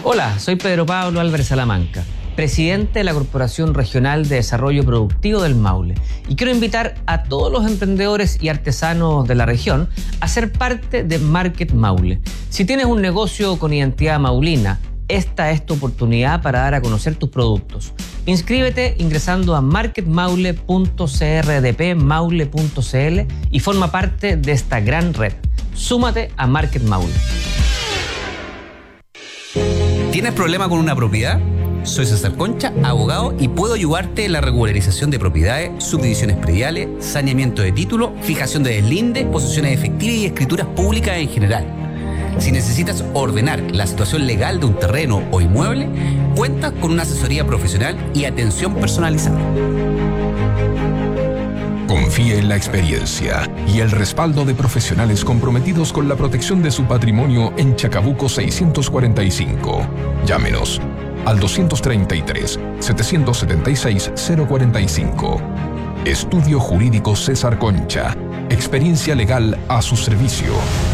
Hola, soy Pedro Pablo Álvarez Salamanca, presidente de la Corporación Regional de Desarrollo Productivo del Maule, y quiero invitar a todos los emprendedores y artesanos de la región a ser parte de Market Maule. Si tienes un negocio con identidad maulina, esta es tu oportunidad para dar a conocer tus productos. Inscríbete ingresando a marketmaule.crdpmaule.cl y forma parte de esta gran red. Súmate a Market Maule. ¿Tienes problema con una propiedad? Soy César Concha, abogado, y puedo ayudarte en la regularización de propiedades, subdivisiones prediales, saneamiento de título, fijación de deslinde, posesiones efectivas y escrituras públicas en general. Si necesitas ordenar la situación legal de un terreno o inmueble, cuentas con una asesoría profesional y atención personalizada. Confíe en la experiencia y el respaldo de profesionales comprometidos con la protección de su patrimonio en Chacabuco 645. Llámenos al 233-776-045. Estudio Jurídico César Concha. Experiencia legal a su servicio.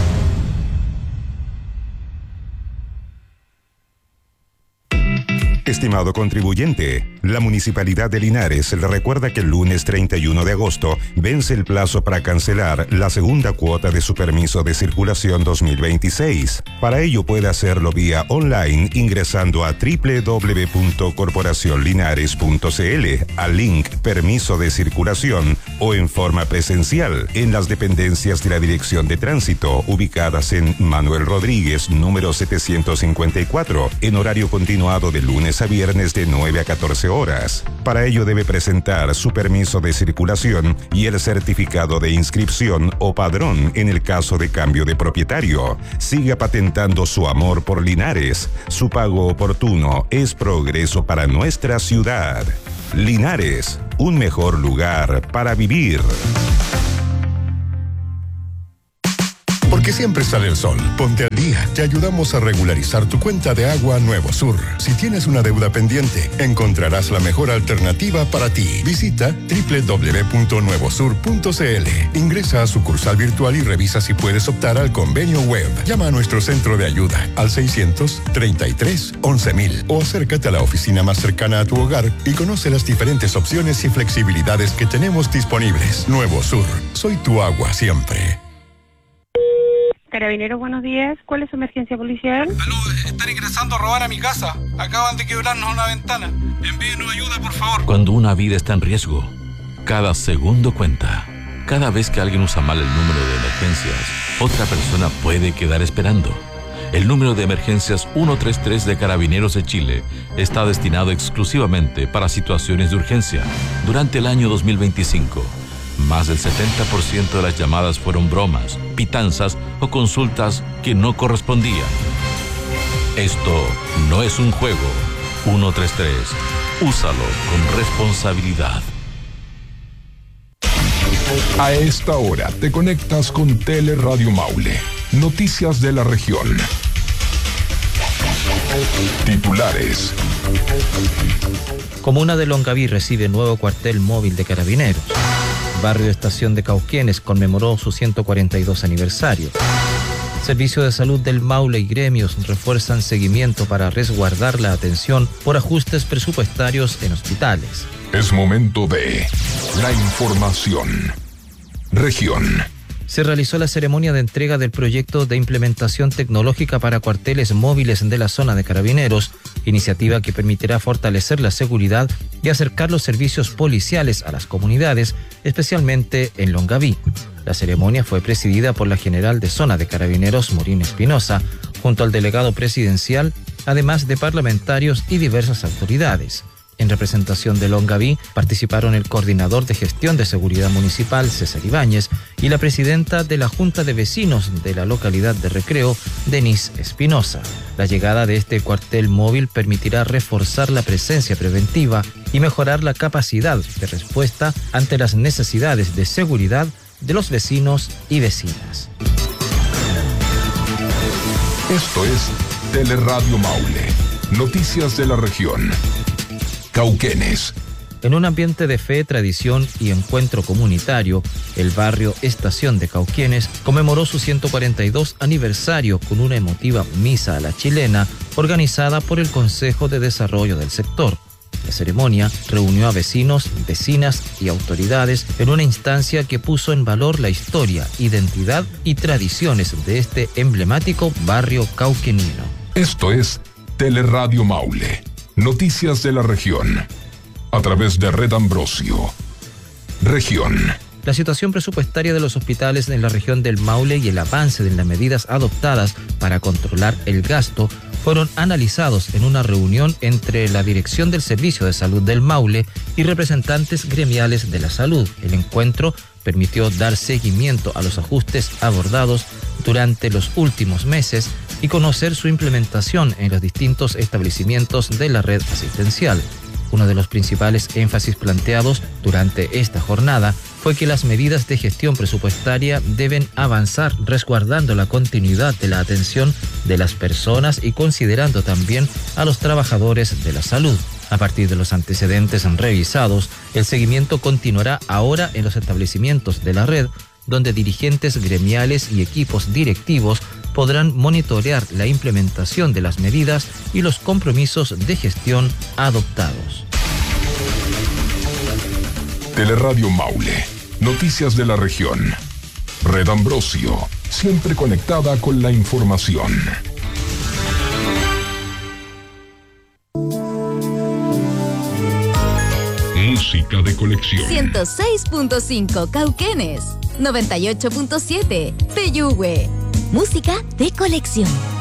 Estimado contribuyente, la Municipalidad de Linares le recuerda que el lunes 31 de agosto vence el plazo para cancelar la segunda cuota de su permiso de circulación 2026. Para ello puede hacerlo vía online ingresando a www.corporacionlinares.cl al link Permiso de Circulación o en forma presencial en las dependencias de la Dirección de Tránsito ubicadas en Manuel Rodríguez, número 754, en horario continuado de lunes a viernes de 9 a 14 horas. Para ello debe presentar su permiso de circulación y el certificado de inscripción o padrón en el caso de cambio de propietario. Siga patentando su amor por Linares. Su pago oportuno es progreso para nuestra ciudad. Linares, un mejor lugar para vivir. Porque siempre sale el sol. Ponte al día. Te ayudamos a regularizar tu cuenta de agua Nuevo Sur. Si tienes una deuda pendiente, encontrarás la mejor alternativa para ti. Visita www.nuevosur.cl. Ingresa a sucursal virtual y revisa si puedes optar al convenio web. Llama a nuestro centro de ayuda al 633-11.000 o acércate a la oficina más cercana a tu hogar y conoce las diferentes opciones y flexibilidades que tenemos disponibles. Nuevo Sur. Soy tu agua siempre. Carabineros, buenos días. ¿Cuál es su emergencia policial? Aló, están ingresando a robar a mi casa. Acaban de quebrarnos una ventana. Envíenos ayuda, por favor. Cuando una vida está en riesgo, cada segundo cuenta. Cada vez que alguien usa mal el número de emergencias, otra persona puede quedar esperando. El número de emergencias 133 de Carabineros de Chile está destinado exclusivamente para situaciones de urgencia. Durante el año 2025, más del 70% de las llamadas fueron bromas, pitanzas o consultas que no correspondían. Esto no es un juego. 133. Úsalo con responsabilidad. A esta hora te conectas con Teleradio Maule. Noticias de la región. Titulares. Comuna de Longaví recibe nuevo cuartel móvil de Carabineros. Barrio Estación de Cauquenes conmemoró su 142 aniversario. Servicio de Salud del Maule y gremios refuerzan seguimiento para resguardar la atención por ajustes presupuestarios en hospitales. Es momento de la información. Región. Se realizó la ceremonia de entrega del proyecto de implementación tecnológica para cuarteles móviles de la zona de Carabineros, iniciativa que permitirá fortalecer la seguridad y acercar los servicios policiales a las comunidades, especialmente en Longaví. La ceremonia fue presidida por la general de zona de Carabineros, Morín Espinosa, junto al delegado presidencial, además de parlamentarios y diversas autoridades. En representación de Longaví participaron el coordinador de gestión de seguridad municipal, César Ibáñez, y la presidenta de la Junta de Vecinos de la localidad de Recreo, Denise Espinosa. La llegada de este cuartel móvil permitirá reforzar la presencia preventiva y mejorar la capacidad de respuesta ante las necesidades de seguridad de los vecinos y vecinas. Esto es Teleradio Maule. Noticias de la región. Cauquenes. En un ambiente de fe, tradición y encuentro comunitario, el barrio Estación de Cauquenes conmemoró su 142 aniversario con una emotiva misa a la chilena organizada por el Consejo de Desarrollo del sector. La ceremonia reunió a vecinos, vecinas y autoridades en una instancia que puso en valor la historia, identidad y tradiciones de este emblemático barrio cauquenino. Esto es Teleradio Maule, noticias de la región, a través de Red Ambrosio. Región. La situación presupuestaria de los hospitales en la región del Maule y el avance de las medidas adoptadas para controlar el gasto fueron analizados en una reunión entre la Dirección del Servicio de Salud del Maule y representantes gremiales de la salud. El encuentro permitió dar seguimiento a los ajustes abordados durante los últimos meses y conocer su implementación en los distintos establecimientos de la red asistencial. Uno de los principales énfasis planteados durante esta jornada fue que las medidas de gestión presupuestaria deben avanzar resguardando la continuidad de la atención de las personas y considerando también a los trabajadores de la salud. A partir de los antecedentes revisados, el seguimiento continuará ahora en los establecimientos de la red, donde dirigentes gremiales y equipos directivos podrán monitorear la implementación de las medidas y los compromisos de gestión adoptados. Teleradio Maule, noticias de la región. Red Ambrosio, siempre conectada con la información. Música de colección. 106.5 Cauquenes, 98.7 Peyúgue. Música de colección.